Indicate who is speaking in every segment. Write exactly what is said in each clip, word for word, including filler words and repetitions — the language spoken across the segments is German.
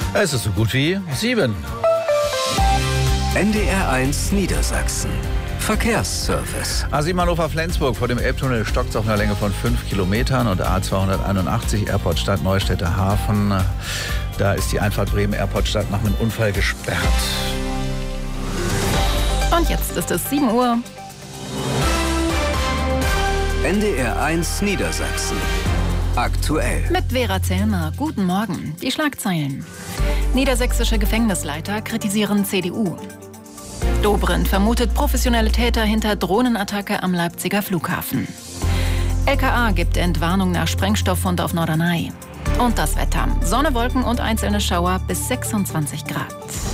Speaker 1: Es ist so gut wie sieben.
Speaker 2: N D R eins Niedersachsen. Verkehrsservice.
Speaker 1: A sieben Hannover-Flensburg vor dem Elbtunnel stockt auf einer Länge von fünf Kilometern und A zweihunderteinundachtzig Airport Stadt Neustädter Hafen. Da ist die Einfahrt Bremen-Airport Stadt nach einem Unfall gesperrt.
Speaker 3: Und jetzt ist es sieben Uhr.
Speaker 2: N D R eins Niedersachsen. Aktuell.
Speaker 3: Mit Vera Zellmer. Guten Morgen. Die Schlagzeilen. Niedersächsische Gefängnisleiter kritisieren C D U. Dobrindt vermutet professionelle Täter hinter Drohnenattacke am Leipziger Flughafen. L K A gibt Entwarnung nach Sprengstofffund auf Norderney. Und das Wetter. Sonne, Wolken und einzelne Schauer bis sechsundzwanzig Grad.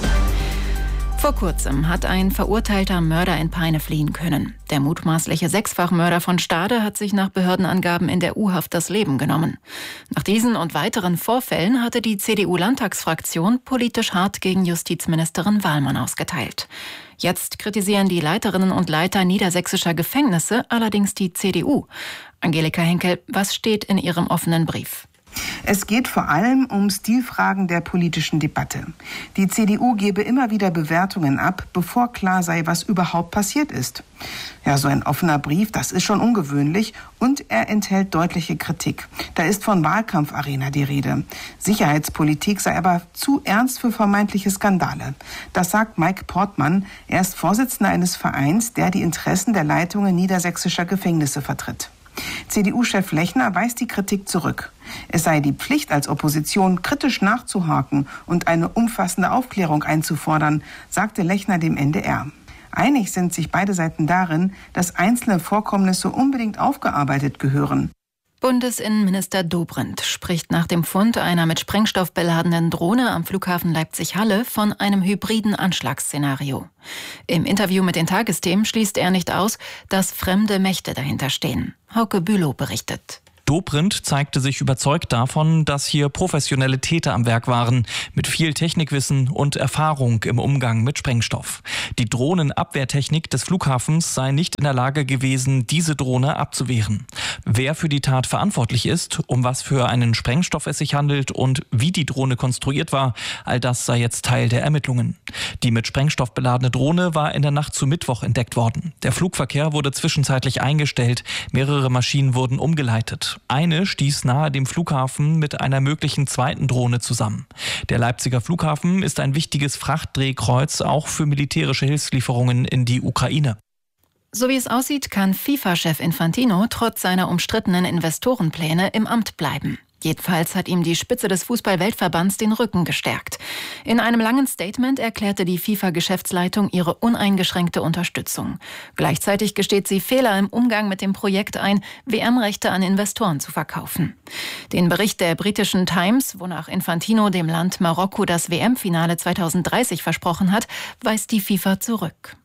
Speaker 3: Vor kurzem hat ein verurteilter Mörder in Peine fliehen können. Der mutmaßliche Sechsfachmörder von Stade hat sich nach Behördenangaben in der U-Haft das Leben genommen. Nach diesen und weiteren Vorfällen hatte die C D U-Landtagsfraktion politisch hart gegen Justizministerin Wahlmann ausgeteilt. Jetzt kritisieren die Leiterinnen und Leiter niedersächsischer Gefängnisse allerdings die C D U. Angelika Henkel, was steht in ihrem offenen Brief?
Speaker 4: Es geht vor allem um Stilfragen der politischen Debatte. Die C D U gebe immer wieder Bewertungen ab, bevor klar sei, was überhaupt passiert ist. Ja, so ein offener Brief, das ist schon ungewöhnlich und er enthält deutliche Kritik. Da ist von Wahlkampfarena die Rede. Sicherheitspolitik sei aber zu ernst für vermeintliche Skandale. Das sagt Mike Portmann. Er ist Vorsitzender eines Vereins, der die Interessen der Leitungen niedersächsischer Gefängnisse vertritt. C D U-Chef Lechner weist die Kritik zurück. Es sei die Pflicht als Opposition, kritisch nachzuhaken und eine umfassende Aufklärung einzufordern, sagte Lechner dem N D R. Einig sind sich beide Seiten darin, dass einzelne Vorkommnisse unbedingt aufgearbeitet gehören.
Speaker 3: Bundesinnenminister Dobrindt spricht nach dem Fund einer mit Sprengstoff beladenen Drohne am Flughafen Leipzig-Halle von einem hybriden Anschlagsszenario. Im Interview mit den Tagesthemen schließt er nicht aus, dass fremde Mächte dahinter stehen. Hauke Bülow berichtet.
Speaker 5: Dobrindt zeigte sich überzeugt davon, dass hier professionelle Täter am Werk waren, mit viel Technikwissen und Erfahrung im Umgang mit Sprengstoff. Die Drohnenabwehrtechnik des Flughafens sei nicht in der Lage gewesen, diese Drohne abzuwehren. Wer für die Tat verantwortlich ist, um was für einen Sprengstoff es sich handelt und wie die Drohne konstruiert war, all das sei jetzt Teil der Ermittlungen. Die mit Sprengstoff beladene Drohne war in der Nacht zu Mittwoch entdeckt worden. Der Flugverkehr wurde zwischenzeitlich eingestellt, mehrere Maschinen wurden umgeleitet. Eine stieß nahe dem Flughafen mit einer möglichen zweiten Drohne zusammen. Der Leipziger Flughafen ist ein wichtiges Frachtdrehkreuz auch für militärische Hilfslieferungen in die Ukraine.
Speaker 3: So wie es aussieht, kann FIFA-Chef Infantino trotz seiner umstrittenen Investorenpläne im Amt bleiben. Jedenfalls hat ihm die Spitze des Fußball-Weltverbands den Rücken gestärkt. In einem langen Statement erklärte die FIFA-Geschäftsleitung ihre uneingeschränkte Unterstützung. Gleichzeitig gesteht sie Fehler im Umgang mit dem Projekt ein, W M-Rechte an Investoren zu verkaufen. Den Bericht der britischen Times, wonach Infantino dem Land Marokko das W M-Finale zweitausenddreißig versprochen hat, weist die FIFA zurück.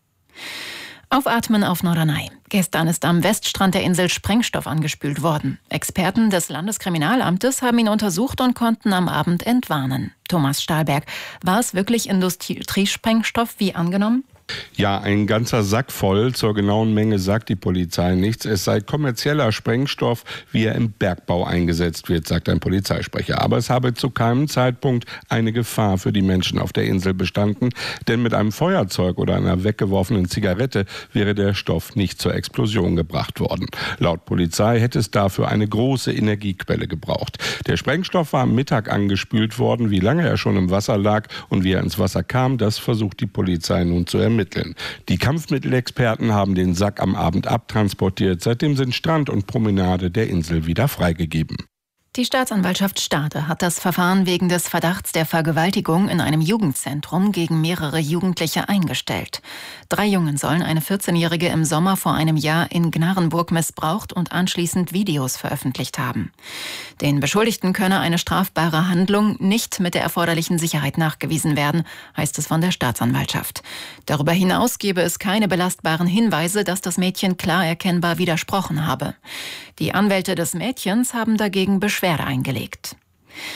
Speaker 3: Aufatmen auf Norderney. Gestern ist am Weststrand der Insel Sprengstoff angespült worden. Experten des Landeskriminalamtes haben ihn untersucht und konnten am Abend entwarnen. Thomas Stahlberg, war es wirklich Industriesprengstoff wie angenommen?
Speaker 6: Ja, ein ganzer Sack voll. Zur genauen Menge sagt die Polizei nichts. Es sei kommerzieller Sprengstoff, wie er im Bergbau eingesetzt wird, sagt ein Polizeisprecher. Aber es habe zu keinem Zeitpunkt eine Gefahr für die Menschen auf der Insel bestanden. Denn mit einem Feuerzeug oder einer weggeworfenen Zigarette wäre der Stoff nicht zur Explosion gebracht worden. Laut Polizei hätte es dafür eine große Energiequelle gebraucht. Der Sprengstoff war am Mittag angespült worden. Wie lange er schon im Wasser lag und wie er ins Wasser kam, das versucht die Polizei nun zu ermitteln. Die Kampfmittelexperten haben den Sack am Abend abtransportiert. Seitdem sind Strand und Promenade der Insel wieder freigegeben.
Speaker 3: Die Staatsanwaltschaft Stade hat das Verfahren wegen des Verdachts der Vergewaltigung in einem Jugendzentrum gegen mehrere Jugendliche eingestellt. Drei Jungen sollen eine vierzehnjährige im Sommer vor einem Jahr in Gnarrenburg missbraucht und anschließend Videos veröffentlicht haben. Den Beschuldigten könne eine strafbare Handlung nicht mit der erforderlichen Sicherheit nachgewiesen werden, heißt es von der Staatsanwaltschaft. Darüber hinaus gebe es keine belastbaren Hinweise, dass das Mädchen klar erkennbar widersprochen habe. Die Anwälte des Mädchens haben dagegen Beschwerde eingelegt.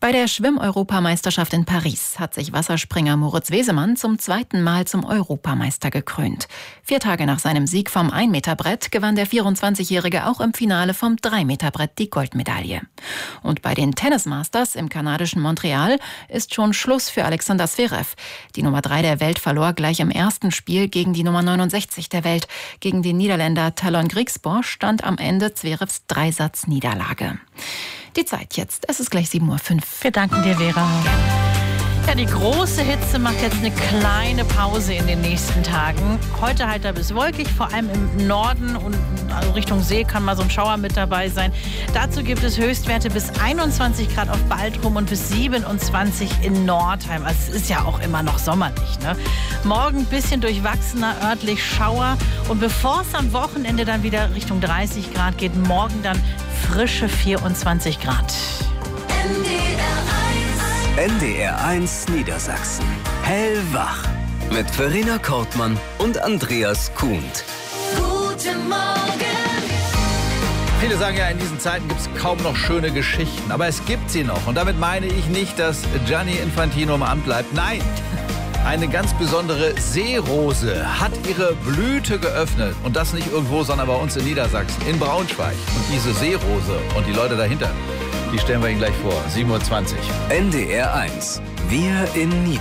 Speaker 3: Bei der Schwimm-Europameisterschaft in Paris hat sich Wasserspringer Moritz Wesemann zum zweiten Mal zum Europameister gekrönt. Vier Tage nach seinem Sieg vom ein-Meter-Brett gewann der vierundzwanzigjährige auch im Finale vom drei-Meter-Brett die Goldmedaille. Und bei den Tennis-Masters im kanadischen Montreal ist schon Schluss für Alexander Zverev. Die Nummer drei der Welt verlor gleich im ersten Spiel gegen die Nummer neunundsechzig der Welt. Gegen den Niederländer Talon Griekspoor stand am Ende Zverevs Dreisatz-Niederlage. Die Zeit jetzt. Es ist gleich sieben Uhr fünf.
Speaker 7: Wir danken dir, Vera. Ja, die große Hitze macht jetzt eine kleine Pause in den nächsten Tagen. Heute heiter bis wolkig, vor allem im Norden und also Richtung See kann mal so ein Schauer mit dabei sein. Dazu gibt es Höchstwerte bis einundzwanzig Grad auf Baltrum und bis siebenundzwanzig in Nordheim. Also es ist ja auch immer noch sommerlich, ne? Morgen ein bisschen durchwachsener, örtlich Schauer. Und bevor es am Wochenende dann wieder Richtung dreißig Grad geht, morgen dann frische vierundzwanzig Grad.
Speaker 2: N D R eins Niedersachsen. Hellwach. Mit Verena Kortmann und Andreas Kuhnt.
Speaker 8: Guten Morgen.
Speaker 1: Viele sagen ja, in diesen Zeiten gibt es kaum noch schöne Geschichten. Aber es gibt sie noch. Und damit meine ich nicht, dass Gianni Infantino im Amt bleibt. Nein, eine ganz besondere Seerose hat ihre Blüte geöffnet. Und das nicht irgendwo, sondern bei uns in Niedersachsen, in Braunschweig. Und diese Seerose und die Leute dahinter, die stellen wir Ihnen gleich vor. sieben Uhr zwanzig.
Speaker 2: N D R eins. Wir in Niedersachsen.